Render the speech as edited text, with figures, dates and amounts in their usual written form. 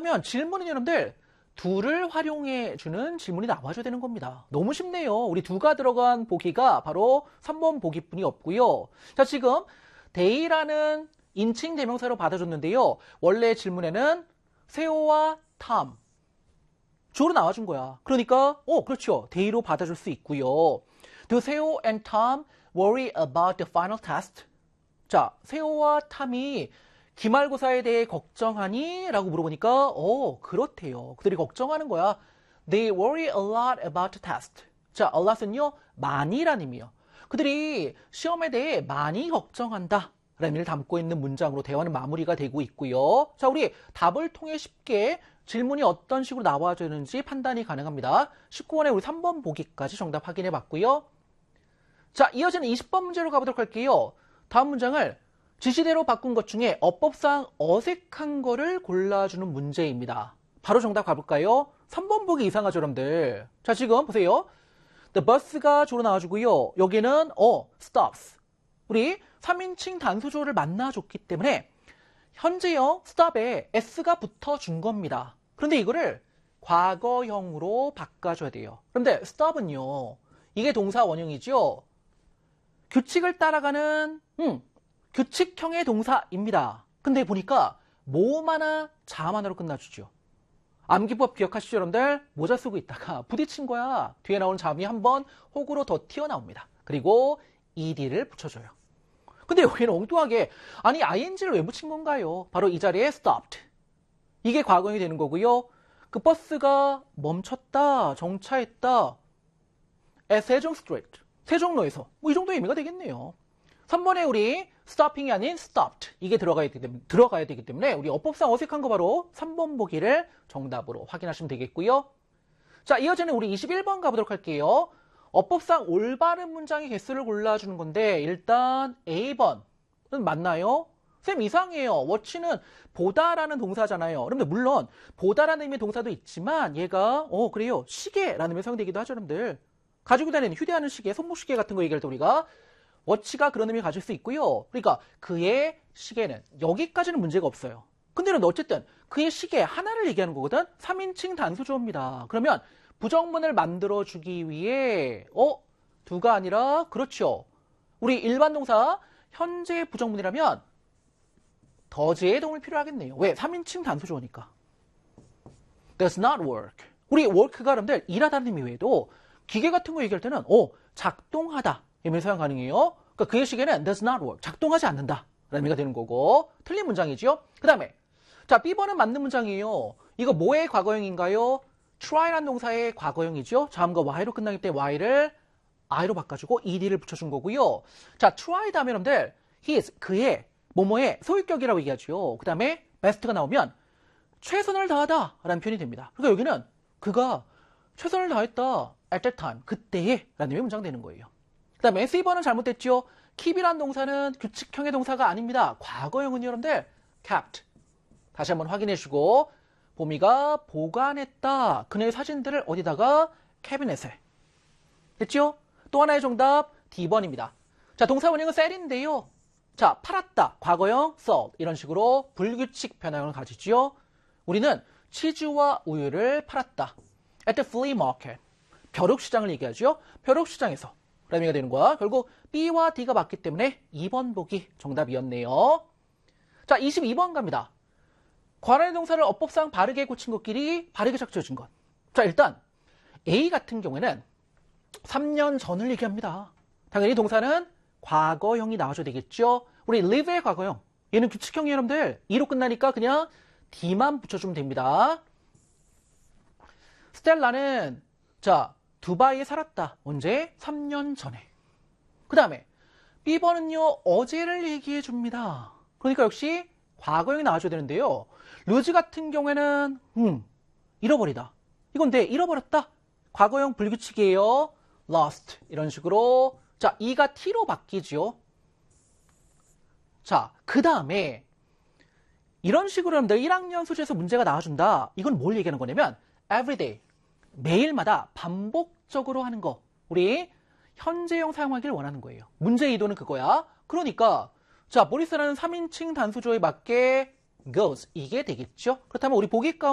그렇다면 질문은 여러분들 do를 활용해 주는 질문이 나와줘야 되는 겁니다. 너무 쉽네요. 우리 do가 들어간 보기가 바로 3번 보기뿐이 없고요. 자, 지금 they라는 인칭 대명사로 받아줬는데요. 원래 질문에는 세호와 탐 주어로 나와준 거야. 그러니까 그렇죠. they로 받아줄 수 있고요. Do 세호 and Tom worry about the final test? 자, 세호와 탐이 기말고사에 대해 걱정하니? 라고 물어보니까 그렇대요. 그들이 걱정하는 거야. They worry a lot about the test. 자, a lot은요 많이라는 의미예요. 그들이 시험에 대해 많이 걱정한다 라는 의미를 담고 있는 문장으로 대화는 마무리가 되고 있고요. 자, 우리 답을 통해 쉽게 질문이 어떤 식으로 나와주는지 판단이 가능합니다. 19번에 우리 3번 보기까지 정답 확인해 봤고요. 자, 이어지는 20번 문제로 가보도록 할게요. 다음 문장을 지시대로 바꾼 것 중에 어법상 어색한 거를 골라주는 문제입니다. 바로 정답 가볼까요? 3번 보기 이상하죠, 여러분들. 자, 지금 보세요. The bus가 주로 나와주고요. 여기는 stops. 우리 3인칭 단수조를 만나줬기 때문에 현재형 stop에 s가 붙어준 겁니다. 그런데 이거를 과거형으로 바꿔줘야 돼요. 그런데 stop은요, 이게 동사 원형이죠. 규칙을 따라가는 규칙형의 동사입니다. 근데 보니까 모음 하나, 자음 하나로 끝나주죠. 암기법 기억하시죠, 여러분들? 모자 쓰고 있다가 부딪힌 거야. 뒤에 나오는 자음이 한번 혹으로 더 튀어나옵니다. 그리고 ed를 붙여줘요. 근데 여기는 엉뚱하게 아니 ing를 왜 붙인 건가요? 바로 이 자리에 stopped. 이게 과거형이 되는 거고요. 그 버스가 멈췄다, 정차했다. at 세종 스트리트. 세종로에서. 뭐 이 정도 의미가 되겠네요. 3번에 우리 stopping이 아닌 stopped. 이게 들어가야 되기 때문에 우리 어법상 어색한 거 바로 3번 보기를 정답으로 확인하시면 되겠고요. 자, 이어지는 우리 21번 가보도록 할게요. 어법상 올바른 문장의 개수를 골라주는 건데 일단 A번은 맞나요? 쌤 이상해요. watch는 보다라는 동사잖아요. 그런데 물론 보다라는 의미의 동사도 있지만 얘가 그래요. 시계라는 의미로 사용되기도 하죠, 여러분들. 가지고 다니는 휴대하는 시계, 손목시계 같은 거 얘기할 때 우리가 watch가 그런 의미를 가질 수 있고요. 그러니까 그의 시계는 여기까지는 문제가 없어요. 근데 어쨌든 그의 시계 하나를 얘기하는 거거든. 3인칭 단수조입니다. 그러면 부정문을 만들어주기 위해 do가 아니라 그렇죠. 우리 일반 동사 현재 부정문이라면 does의 도움이 필요하겠네요. 왜? 3인칭 단수조니까. Does not work. 우리 work가 여러분들 일하다는 의미 외에도 기계 같은 거 얘기할 때는 작동하다 의미를 사용 가능해요. 그러니까 그의 시계는 does not work. 작동하지 않는다 라는 의미가 되는 거고 틀린 문장이죠. 그 다음에 자, B번은 맞는 문장이에요. 이거 뭐의 과거형인가요? try라는 동사의 과거형이죠. 자음과 y로 끝나기 때문에 y를 i로 바꿔주고 ed를 붙여준 거고요. 자, try 다음에 여러분들 his, 그의, 뭐뭐의 소유격이라고 얘기하죠. 그 다음에 best가 나오면 최선을 다하다 라는 표현이 됩니다. 그러니까 여기는 그가 최선을 다했다 at that time, 그때에 라는 의미의 문장 되는 거예요. 그 다음에 C번은 잘못됐죠. keep이라는 동사는 규칙형의 동사가 아닙니다. 과거형은 여러분들 kept. 다시 한번 확인해 주고 보미가 보관했다. 그녀의 사진들을 어디다가? 캐비넷에. 됐죠? 또 하나의 정답 D번입니다. 자, 동사 원형은 sell인데요. 자, 팔았다. 과거형 sold. 이런 식으로 불규칙 변화형을 가지죠. 우리는 치즈와 우유를 팔았다. at the flea market. 벼룩시장을 얘기하죠. 벼룩시장에서. 라는 의미가 되는 거야. 결국 B와 D가 맞기 때문에 2번 보기 정답이었네요. 자, 22번 갑니다. 과란의 동사를 어법상 바르게 고친 것끼리 바르게 적셔진 것. 자, 일단 A 같은 경우에는 3년 전을 얘기합니다. 당연히 동사는 과거형이 나와줘야 되겠죠. 우리 live의 과거형. 얘는 규칙형이 여러분들 2로 끝나니까 그냥 D만 붙여주면 됩니다. 스텔라는 자, 두바이에 살았다. 언제? 3년 전에. 그 다음에 B번은요. 어제를 얘기해 줍니다. 그러니까 역시 과거형이 나와줘야 되는데요. 루즈 같은 경우에는 잃어버리다. 이건데 잃어버렸다. 과거형 불규칙이에요. lost 이런 식으로 자, E가 T로 바뀌죠. 자, 그 다음에 이런 식으로 여러분들 1학년 소재에서 문제가 나와준다. 이건 뭘 얘기하는 거냐면 everyday, 매일마다 반복적으로 하는 거. 우리 현재형 사용하기를 원하는 거예요. 문제 의도는 그거야. 그러니까 자, 보리스라는 3인칭 단수조에 맞게 goes 이게 되겠죠. 그렇다면 우리 보기 가운데